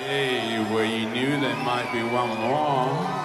Hey, well, you knew there might be one more.